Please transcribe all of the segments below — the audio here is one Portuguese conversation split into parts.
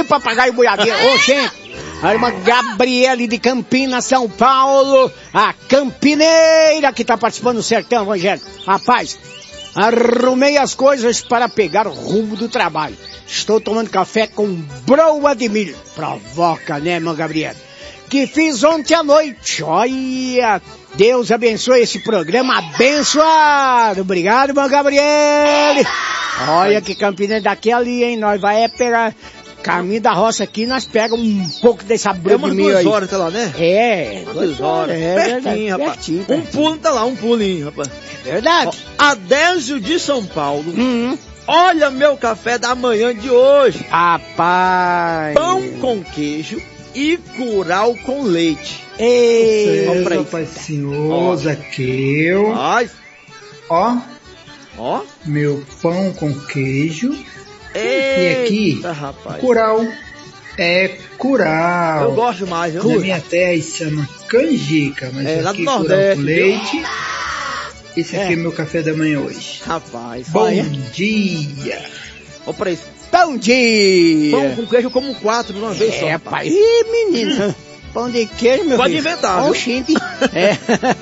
Ih, papagaio boiadeiro. Ô, gente, a irmã Gabriele de Campinas, São Paulo, a campineira que tá participando do Sertão Evangélico. Rapaz, arrumei as coisas para pegar o rumo do trabalho. Estou tomando café com broa de milho. Provoca, né, irmã Gabriele? Que fiz ontem à noite. Olha, Deus abençoe esse programa abençoado. Obrigado, irmã Gabriele. Olha que Campinas daqui ali, hein? Nós vai pegar caminho da roça aqui, nós pegamos um pouco dessa broa de milho aí. 2 horas, tá lá, né? É, 2 horas. Pertinho, rapaz. Pertinho. Um pulo tá lá, um pulinho, rapaz. É verdade. Adésio de São Paulo. Olha meu café da manhã de hoje. Rapaz. Pão com queijo e curau com leite. Ei, Pai Senhor, Zaqueu. Ai. Ó, meu pão com queijo. Eita, e aqui, rapaz. curau. É curau. Eu gosto mais, viu? Na minha terra isso chama canjica, mas lá aqui do curau Nordeste, com leite. Esse aqui é meu café da manhã hoje. Rapaz, bom dia. Olha pra isso. Bom dia. Pão com queijo como 4 de uma vez só. É, pai. Ih, menino. Pão de queijo, meu Pode filho. inventar, viu? Oxente. É.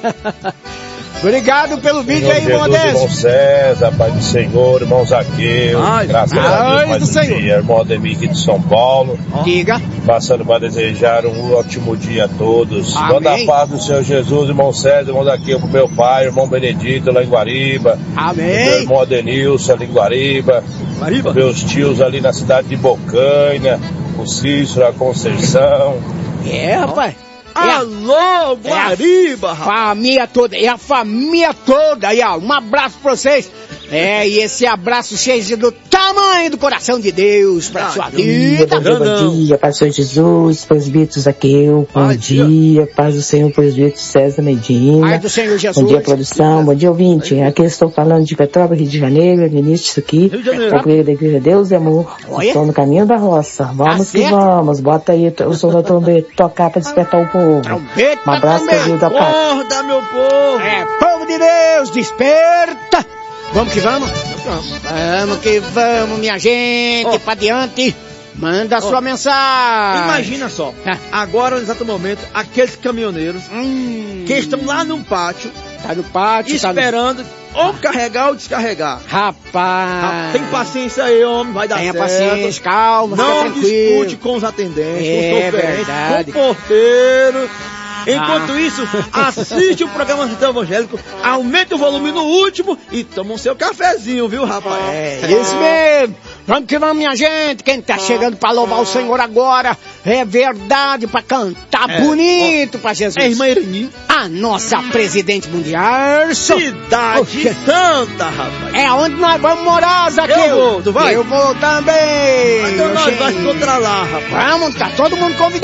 Obrigado pelo vídeo aí, irmão Adésio. Irmão César, Pai do Senhor, irmão Zaqueu, graças a Deus, mais um dia, irmão Ademir aqui de São Paulo. Diga. Passando para desejar um ótimo dia a todos. Amém. Manda a paz do Senhor Jesus, irmão César, irmão Zaqueu, pro meu pai, irmão Benedito lá em Guariba. Amém. Meu irmão Adenilson ali em Guariba. Meus tios ali na cidade de Bocaina, o Cícero, a Conceição. É, rapaz. Alô, Guariba, rapaz. Família toda, a família toda. Aí, ó, um abraço pra vocês. E esse abraço seja do tamanho do coração de Deus pra sua vida. Bom dia, Paz do Senhor Jesus, presbítero Zaqueu, bom dia, Paz do Senhor, presbítero César Medina. Paz do Senhor Jesus. Bom dia, produção, bom dia, ouvinte. Aqui eu estou falando de Petrópolis, Rio de Janeiro, ministro aqui, da Igreja Deus e Amor. Estou no caminho da roça, vamos que vamos, bota aí o som da trombeta, tocar pra despertar o povo. Um abraço pra Deus da paz. Acorda, meu povo. Povo de Deus, desperta. Vamos que vamos? Vamos que vamos, minha gente, pra diante. Manda a sua mensagem. Imagina só, agora no exato momento, aqueles caminhoneiros que estão lá no pátio, esperando ou carregar ou descarregar. Rapaz. Tem paciência aí, homem, vai dar certo. Tenha paciência, calma, não discute com os atendentes, com os verdade. com o porteiro. Enquanto isso, assiste o programa Sertão Evangélico, aumente o volume no último e toma o seu cafezinho, viu, rapaz? Isso mesmo. Vamos que vamos, minha gente. Quem tá chegando pra louvar o Senhor agora, é verdade, pra cantar bonito pra Jesus. É irmã Irani, a nossa presidente mundial. Cidade Santa, rapaz. É onde nós vamos morar, Zaqueu. Eu vou, tu vai? Eu vou também. Então nós vamos encontrar lá, rapaz. Vamos, tá todo mundo convidado.